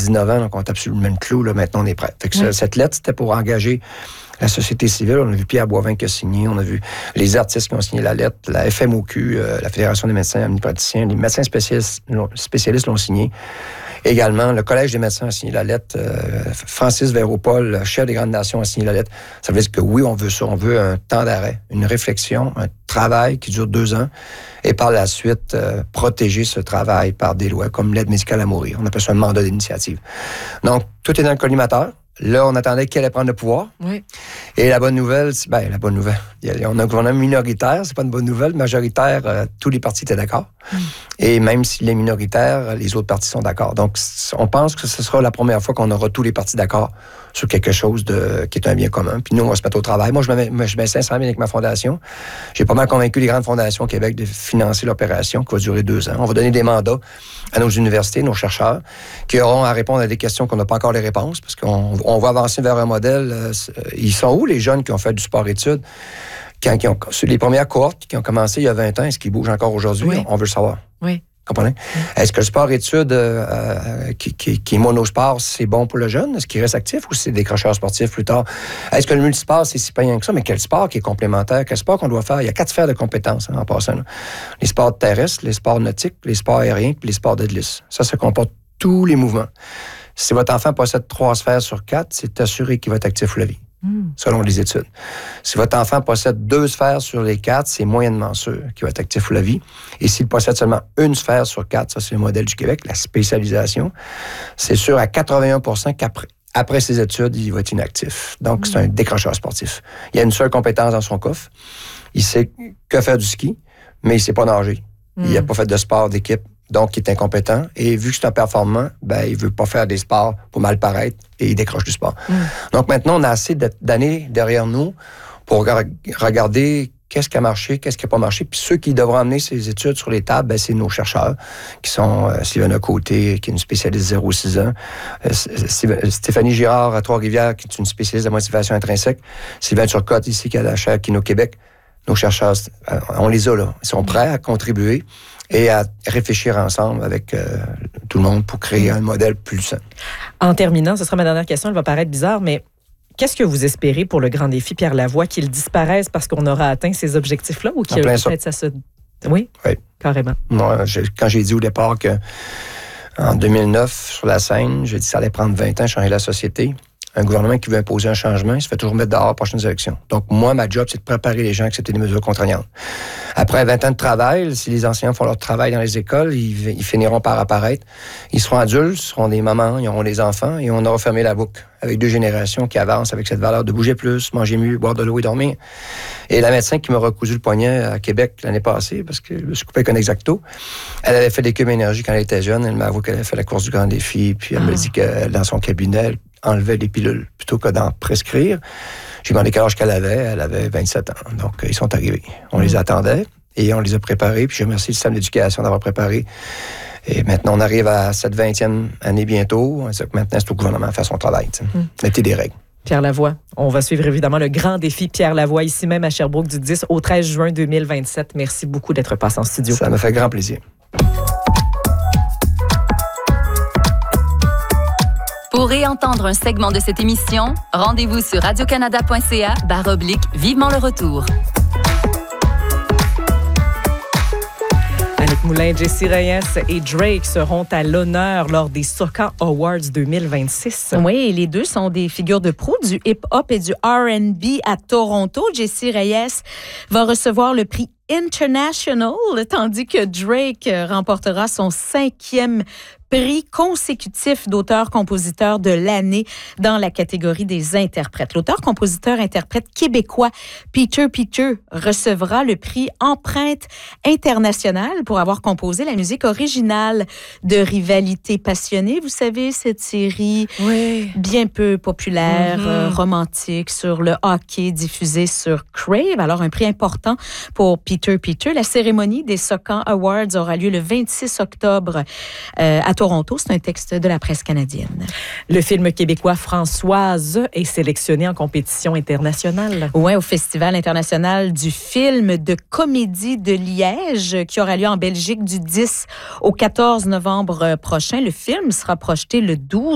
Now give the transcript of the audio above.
19 ans, donc on est absolument le clou. Là, maintenant, on est prêt. Fait que cette lettre, c'était pour engager la société civile. On a vu Pierre Boivin qui a signé. On a vu les artistes qui ont signé la lettre. La FMOQ, la Fédération des médecins omnipraticiens, les médecins spécialistes l'ont signé. Également, le Collège des médecins a signé la lettre. Francis Véropol, le chef des Grandes Nations, a signé la lettre. Ça veut dire que oui, on veut ça. On veut un temps d'arrêt, une réflexion, un travail qui dure 2 ans. Et par la suite, protéger ce travail par des lois comme l'aide médicale à mourir. On appelle ça un mandat d'initiative. Donc, tout est dans le collimateur. Là, on attendait qu'elle allait prendre le pouvoir. Oui. Et la bonne nouvelle, on a un gouvernement minoritaire, c'est pas une bonne nouvelle. Majoritaire, tous les partis étaient d'accord. Et même s'il est minoritaire, les autres partis sont d'accord. Donc, on pense que ce sera la première fois qu'on aura tous les partis d'accord sur quelque chose qui est un bien commun. Puis nous, on va se mettre au travail. Moi, je mets 500 000 avec ma fondation. J'ai pas mal convaincu les grandes fondations au Québec de financer l'opération qui va durer 2 ans. On va donner des mandats à nos universités, nos chercheurs, qui auront à répondre à des questions qu'on n'a pas encore les réponses, parce qu'on va avancer vers un modèle. Ils sont où, les jeunes qui ont fait du sport-études? Sur les premières cohortes qui ont commencé il y a 20 ans, est-ce qu'ils bougent encore aujourd'hui? Oui. On veut le savoir. Oui. Comprenez? Est-ce que le sport-études qui est monosport, c'est bon pour le jeune? Est-ce qu'il reste actif ou c'est décrocheur sportif plus tard? Est-ce que le multisport, c'est si payant que ça? Mais quel sport qui est complémentaire? Quel sport qu'on doit faire? Il y a 4 sphères de compétences en passant. Là. Les sports terrestres, les sports nautiques, les sports aériens puis les sports de glisse. Ça comporte tous les mouvements. Si votre enfant possède 3 sphères sur 4, c'est assuré qu'il va être actif toute la vie. Selon les études. Si votre enfant possède 2 sphères sur les 4, c'est moyennement sûr qu'il va être actif toute la vie. Et s'il possède seulement 1 sphère sur 4, ça c'est le modèle du Québec, la spécialisation, c'est sûr à 81% qu'après ses études, il va être inactif. Donc, c'est un décrocheur sportif. Il a une seule compétence dans son coffre. Il sait que faire du ski, mais il ne sait pas nager. Il n'a pas fait de sport d'équipe. Donc, il est incompétent. Et vu que c'est un performant, il ne veut pas faire des sports pour mal paraître et il décroche du sport. Donc, maintenant, on a assez d'années derrière nous pour regarder qu'est-ce qui a marché, qu'est-ce qui n'a pas marché. Puis ceux qui devront amener ces études sur les tables, c'est nos chercheurs, qui sont Sylvana Côté, qui est une spécialiste 0-6 ans, Stéphanie Girard à Trois-Rivières, qui est une spécialiste de motivation intrinsèque, Sylvain Turcotte, ici, qui a la chaire Kino Québec. Nos chercheurs, on les a là. Ils sont prêts à contribuer et à réfléchir ensemble avec tout le monde pour créer un modèle plus sain. En terminant, ce sera ma dernière question, elle va paraître bizarre, mais qu'est-ce que vous espérez pour le grand défi Pierre Lavoie, qu'il disparaisse parce qu'on aura atteint ces objectifs-là ou qu'il peut-être ça se... Oui, carrément. Moi, quand j'ai dit au départ qu'en 2009, sur la scène, j'ai dit que ça allait prendre 20 ans à changer la société. Un gouvernement qui veut imposer un changement, il se fait toujours mettre dehors aux prochaines élections. Donc, moi, ma job, c'est de préparer les gens à accepter des mesures contraignantes. Après 20 ans de travail, si les enseignants font leur travail dans les écoles, ils finiront par apparaître. Ils seront adultes, ils seront des mamans, ils auront des enfants, et on aura fermé la boucle avec 2 générations qui avancent avec cette valeur de bouger plus, manger mieux, boire de l'eau et dormir. Et la médecin qui m'a recousu le poignet à Québec l'année passée, parce que je me suis coupé avec un Exacto, elle avait fait des cubes énergie quand elle était jeune. Elle m'a avoué qu'elle avait fait la course du grand défi, puis elle m'a dit que dans son cabinet, elle enlevait des pilules plutôt que d'en prescrire. J'ai demandé quel âge qu'elle avait. Elle avait 27 ans. Donc, ils sont arrivés. On les attendait et on les a préparés. Puis je remercie le système d'éducation d'avoir préparé. Et maintenant, on arrive à cette 20e année bientôt. Maintenant, c'est au gouvernement de faire son travail. Mettez des règles. Pierre Lavoie. On va suivre évidemment le grand défi Pierre Lavoie, ici même à Sherbrooke, du 10 au 13 juin 2027. Merci beaucoup d'être passé en studio. Ça me fait grand plaisir. Pour réentendre un segment de cette émission, rendez-vous sur radiocanada.ca/vivement le retour. Annick Moulin, Jessie Reyes et Drake seront à l'honneur lors des Soca Awards 2026. Oui, les deux sont des figures de proue du hip-hop et du R&B à Toronto. Jessie Reyes va recevoir le prix International, tandis que Drake remportera son 5e prix consécutif d'auteur-compositeur de l'année dans la catégorie des interprètes. L'auteur-compositeur-interprète québécois Peter recevra le prix Empreinte internationale pour avoir composé la musique originale de Rivalité passionnée. Vous savez, cette série bien peu populaire, romantique, sur le hockey diffusée sur Crave. Alors, un prix important pour Peter. La cérémonie des Soca Awards aura lieu le 26 octobre à Toronto. C'est un texte de la presse canadienne. Le film québécois Françoise est sélectionné en compétition internationale. Oui, au Festival international du film de comédie de Liège qui aura lieu en Belgique du 10 au 14 novembre prochain. Le film sera projeté le 12